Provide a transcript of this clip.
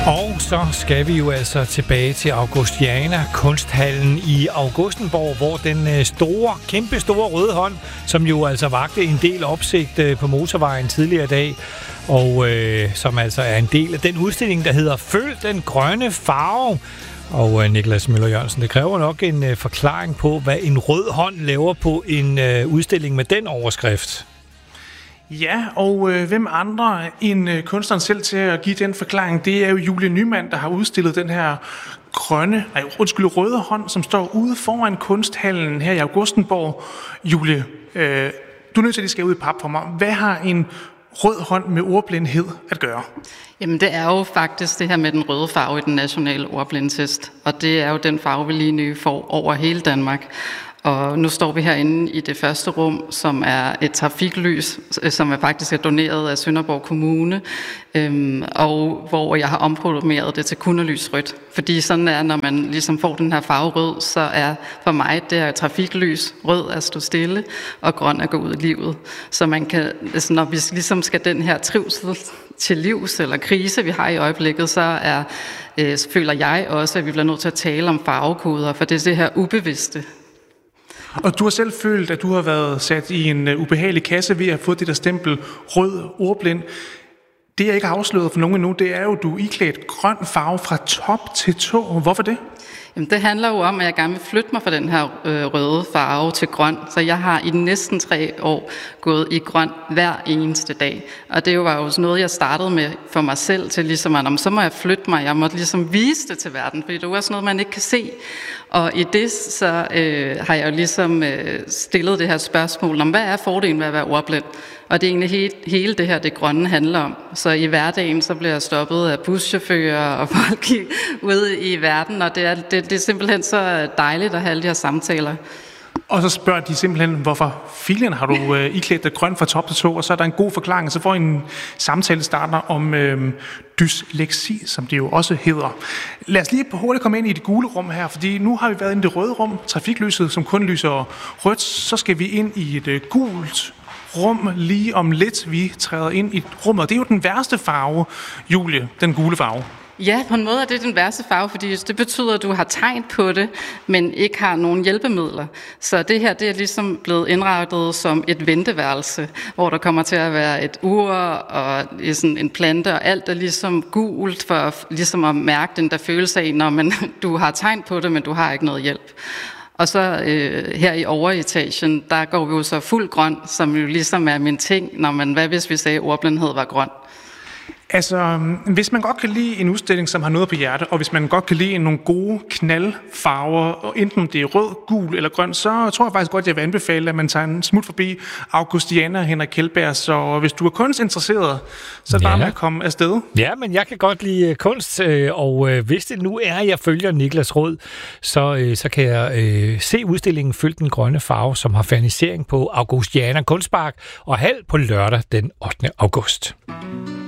Og så skal vi jo altså tilbage til Augustiana Kunsthallen i Augustenborg, hvor den kæmpestore røde hånd, som jo altså vagte en del opsigt på motorvejen tidligere i dag, og som altså er en del af den udstilling, der hedder Følg den grønne farve. Og Niklas Møller Jørgensen, det kræver nok en forklaring på, hvad en rød hånd laver på en udstilling med den overskrift. Ja, og hvem andre end kunstneren selv til at give den forklaring, det er jo Julie Nyman, der har udstillet den her røde hånd, som står ude foran kunsthallen her i Augustenborg. Julie, du er nødt til at lige skal ud i pap for mig. Hvad har en rød hånd med ordblindhed at gøre? Jamen det er jo faktisk det her med den røde farve i den nationale ordblindtest, og det er jo den farve, vi lige nu får over hele Danmark. Og nu står vi herinde i det første rum, som er et trafiklys, som faktisk er doneret af Sønderborg Kommune, og hvor jeg har omprogrammeret det til kun at lys rødt. Fordi sådan er, når man ligesom får den her farve rød, så er for mig det er trafiklys, rød at stå stille, og grøn at gå ud i livet. Så man kan, altså når vi ligesom skal den her trivsel til livs eller krise, vi har i øjeblikket, så føler jeg også, at vi bliver nødt til at tale om farvekoder, for det er det her ubevidste. Og du har selv følt, at du har været sat i en ubehagelig kasse ved at få det der stempel rød ordblind. Det jeg ikke har afsløret for nogen endnu, det er jo, at du er iklædt grøn farve fra top til tå. Hvorfor det? Jamen, det handler jo om, at jeg gerne vil flytte mig fra den her røde farve til grøn. Så jeg har i næsten 3 år gået i grøn hver eneste dag. Og det var jo noget, jeg startede med for mig selv til ligesom, at så må jeg flytte mig. Jeg måtte ligesom vise det til verden, fordi det er jo også noget, man ikke kan se. Og i det, så har jeg jo ligesom stillet det her spørgsmål om, hvad er fordelen ved at være ordblind? Og det er egentlig hele det her, det grønne handler om. Så i hverdagen, så bliver jeg stoppet af buschauffører og folk ude i verden, og det er simpelthen så dejligt at have alle de her samtaler. Og så spørger de simpelthen, hvorfor filen har du iklædt dig grøn fra top til tå, og så er der en god forklaring, og så får I en samtale starter om dysleksi, som det jo også hedder. Lad os lige hurtigt komme ind i det gule rum her, fordi nu har vi været i det røde rum, trafiklyset, som kun lyser rødt, så skal vi ind i et gult rum lige om lidt. Vi træder ind i rummet, og det er jo den værste farve, Julie, den gule farve. Ja, på en måde er det den værste farve, fordi det betyder, at du har tegn på det, men ikke har nogen hjælpemidler. Så det her, det er ligesom blevet indrettet som et venteværelse, hvor der kommer til at være et ur og sådan en plante, og alt er ligesom gult for ligesom at mærke den der følelse af, når du har tegn på det, men du har ikke noget hjælp. Og så her i overetagen, der går vi jo så fuld grøn, som jo ligesom er min ting, hvad hvis vi sagde, at ordblindhed var grøn? Altså, hvis man godt kan lide en udstilling, som har noget på hjerte, og hvis man godt kan lide nogle gode knaldfarver, og enten det er rød, gul eller grøn, så tror jeg faktisk godt, jeg vil anbefale, at man tager en smut forbi Augustiana og Henrik Kjeldberg. Så hvis du er kunstinteresseret, så er det bare med at komme afsted. Ja, men jeg kan godt lide kunst, og hvis det nu er, at jeg følger Niklas råd, så kan jeg se udstillingen Følg den grønne farve, som har fernisering på Augustiana Kunstpark og halv på lørdag den 8. august.